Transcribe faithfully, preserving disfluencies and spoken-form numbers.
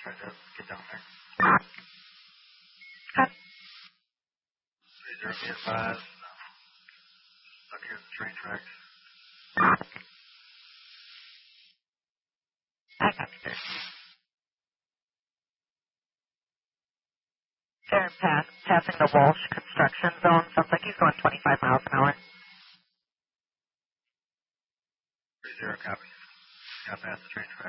try to get down there. Cut. three zero be advised. Stuck here at the train tracks. I got you there. Aaron pass, passing the Walsh construction zone. Sounds like he's going twenty-five miles an hour. three zero copy. Got past the train tracks.